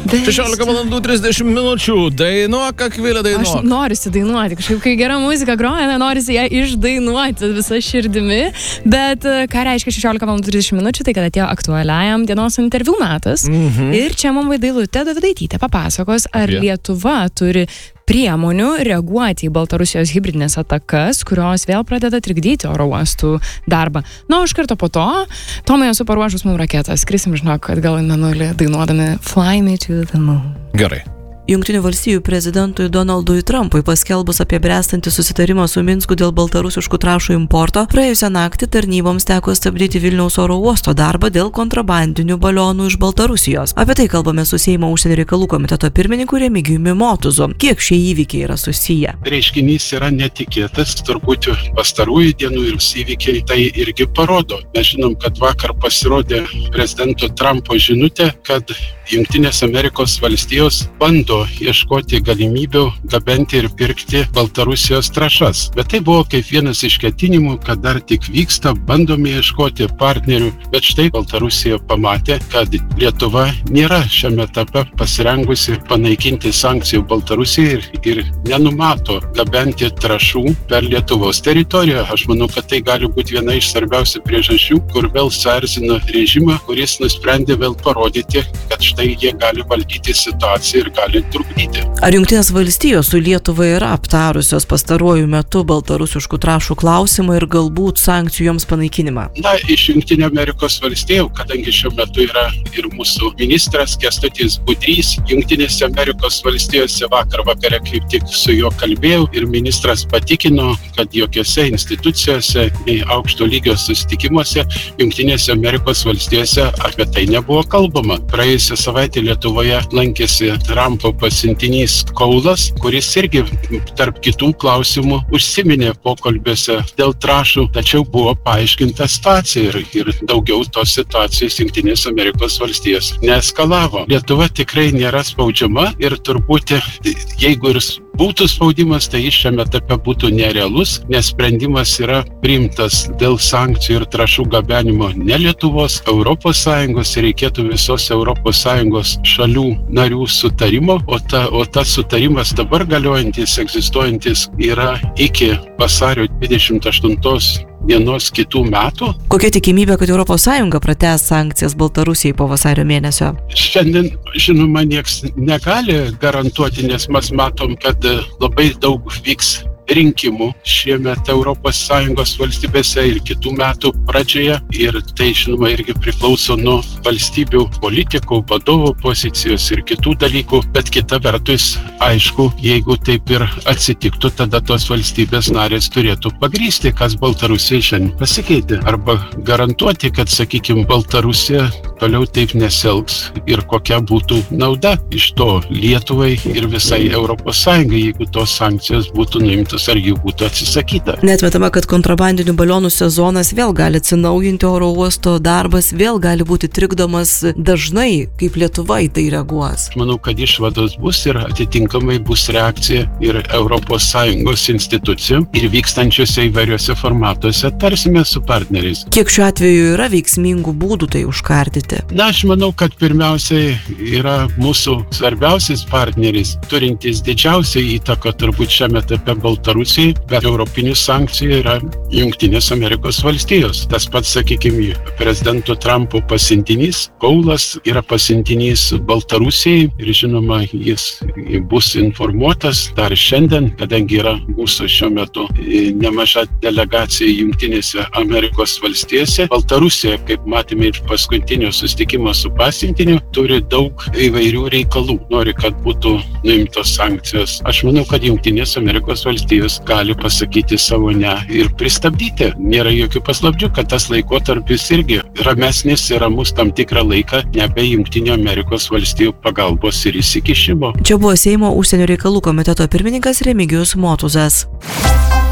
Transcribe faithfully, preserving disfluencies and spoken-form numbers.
šešiolika valandų trisdešimt minučių. Dainuok, Akvilė, dainuok. Aš norisi dainuoti. Kažkaip, kai gera muzika groja, norisi ją išdainuoti visą širdimi. Bet ką reiškia šešiolika valandų trisdešimt minučių, tai kad atėjo aktualiajam dienos interviu metas. Mhm. Ir čia mum Vaidilutė Dovydaitytė papasakos, ar Apie. Lietuva turi priemonių reaguoti į Baltarusijos hibridinės atakas, kurios vėl pradeda trikdyti oro uostų darbą. Na, o iš karto po to, Tomai, esu paruošus mums raketą. Skrisim, žinok, kad gal į mėnulį dainuodami Fly Me to the Moon. Gerai. Jungtinių valstijų prezidentui Donaldui Trumpui paskelbus apie bręstantį susitarimą su Minsku dėl baltarusiškų trąšų importo, praėjusią naktį tarnyboms teko stabdyti Vilniaus oro uosto darbą dėl kontrabandinių balionų iš Baltarusijos. Apie tai kalbame su Seimo užsienio reikalų komiteto pirmininku Remigijumi Motuzu. Kiek šie įvykiai yra susiję? Reiškinys yra netikėtas, turbūt pastarųjų dienų ir įvykiai tai irgi parodo. Mes žinom, kad vakar pasirodė prezidento Trumpo žinutė, kad Jungtinės Amerikos valstijos bando ieškoti galimybių gabenti ir pirkti Baltarusijos trąšas. Bet tai buvo kaip vienas iš ketinimų, kad dar tik vyksta, bandome ieškoti partnerių. Bet štai Baltarusija pamatė, kad Lietuva nėra šiame etape pasirengusi panaikinti sankcijų Baltarusijai ir, ir nenumato gabenti trąšų per Lietuvos teritoriją. Aš manau, kad tai gali būti viena iš svarbiausių priežasčių, kur vėl suerzina režimą, kuris nusprendė vėl parodyti, kad štai jie gali valdyti situaciją ir gali trukdyti. Ar Jungtinės valstijos su Lietuva yra aptarusios pastaruoju metu baltarusiškų trąšų klausimą ir galbūt sankcijoms panaikinimą? Na, iš Jungtinių Amerikos valstijų, kadangi šiuo metu yra ir mūsų ministras Kęstutis Budrys, Jungtinėse Amerikos valstijose vakar vakare kaip tik su juo kalbėjau ir ministras patikino, kad jokiose institucijose, nei aukšto lygio susitikimuose Jungtinėse Amerikos valstijose apie tai nebuvo kalbama. Praėjusią savaitę Lietuvoje lankėsi Trumpo pasiuntinys Kaulas, kuris irgi tarp kitų klausimų užsiminė pokalbiuose dėl trąšų, tačiau buvo paaiškinta situacija ir, ir daugiau tos situacijos Jungtinės Amerikos valstijos neeskalavo. Lietuva tikrai nėra spaudžiama ir turbūt, jeigu ir būtų spaudimas, tai jis šiame etape būtų nerealus, nes sprendimas yra priimtas dėl sankcijų ir trąšų gabenimo ne Lietuvos, Europos Sąjungos ir reikėtų visos Europos Sąjungos šalių narių sutarimo, o, ta, o tas sutarimas dabar galiojantis, egzistuojantis yra iki vasario dvidešimt aštuntos dienos kitų metų. Kokia tikimybė, kad Europos Sąjunga pratęs sankcijas Baltarusijai po vasario mėnesio? Šiandien, žinoma, nieks negali garantuoti, nes mes matom, kad labai daug vyks rinkimų šiemet Europos Sąjungos valstybėse ir kitų metų pradžioje. Ir tai, žinoma, irgi priklauso nuo valstybių politikų, vadovų pozicijos ir kitų dalykų. Bet kita vertus, aišku, jeigu taip ir atsitiktų, tada tos valstybės narės turėtų pagrysti, kas Baltarusija šiandien pasikeitė. Arba garantuoti, kad, sakykime, Baltarusija toliau taip nesielgs ir kokia būtų nauda iš to Lietuvai ir visai Europos Sąjungai, jeigu tos sankcijos būtų nuimtos ar jų būtų atsisakyta. Neatmetama, kad kontrabandinių balionų sezonas vėl gali atsinaujinti, oro uosto darbas vėl gali būti trikdomas dažnai, kaip Lietuva į tai reaguos. Manau, kad išvados bus ir atitinkamai bus reakcija ir Europos Sąjungos institucijų ir vykstančiose įvairiuose formatuose tarsime su partneriais. Kiek šiuo atveju yra veiksmingų būdų tai užkardyti? Na, aš manau, kad pirmiausiai yra mūsų svarbiausias partneris, turintis didžiausią įtaką turbūt šiame etape Baltarusijai. Rusijai, bet europinių sankcijų yra Jungtinės Amerikos valstijos. Tas pats, sakykime, prezidento Trumpo pasiuntinys Kaulas yra pasiuntinys Baltarusijai ir, žinoma, jis bus informuotas dar šiandien, kadangi yra mūsų šiuo metu nemaža delegacija Jungtinėse Amerikos valstijose. Baltarusija, kaip matėme iš paskutinio susitikimo su pasiuntiniu, turi daug įvairių reikalų. Nori, kad būtų nuimtos sankcijos. Aš manau, kad Jungtinės Amerikos valstijos gali pasakyti savo ne ir pristabdyti. Nėra jokių paslapčių, kad tas laikotarpis irgi ramesnis ir ramus tam tikrą laiką nebe Jungtinių Amerikos valstijų pagalbos ir įsikišimo. Čia buvo Seimo užsienio reikalų komiteto pirmininkas Remigijus Motuzas.